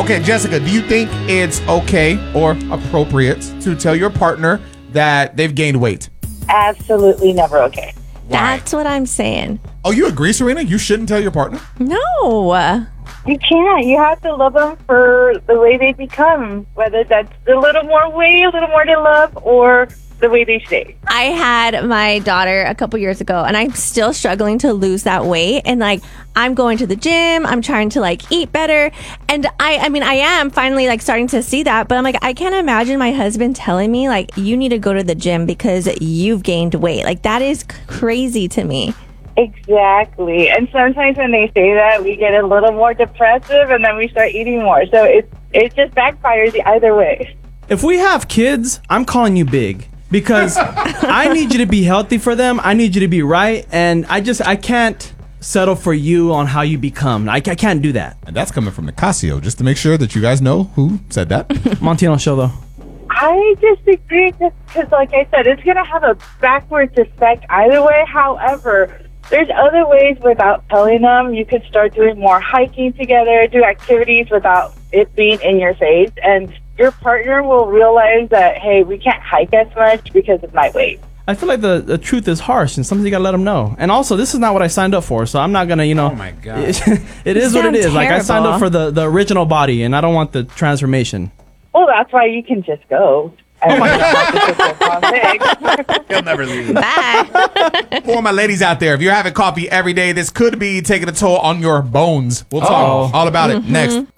Okay, Jessica, do you think it's okay or appropriate to tell your partner that they've gained weight? Absolutely never okay. That's what I'm saying. Oh, you agree, Serena? You shouldn't tell your partner? No. You can't. You have to love them for the way they become, whether that's a little more weight, a little more to love, or the way they stay. I had my daughter a couple years ago, and I'm still struggling to lose that weight. And like, I'm going to the gym. I'm trying to like eat better. And I mean, I am finally like starting to see that. But I'm like, I can't imagine my husband telling me like, you need to go to the gym because you've gained weight. Like, that is crazy to me. Exactly. And sometimes when they say that, we get a little more depressive, and then we start eating more. So it just backfires either way. If we have kids, I'm calling you big. Because I need you to be healthy for them. I need you to be right. And I can't settle for you on how you become. I can't do that. And that's coming from Nicasio, just to make sure that you guys know who said that. Montino show, though. I disagree because, like I said, it's going to have a backwards effect either way. However, there's other ways without telling them. You could start doing more hiking together, do activities without it being in your face. And your partner will realize that, hey, we can't hike as much because of my weight. I feel like the truth is harsh, and sometimes you gotta let them know. And also, this is not what I signed up for, so I'm not gonna, Oh my God. it is what it is. Like, I signed up for the original body, and I don't want the transformation. Well, that's why you can just go. Oh my God. He'll never leave. Bye. For my ladies out there, if you're having coffee every day, this could be taking a toll on your bones. We'll talk all about it next.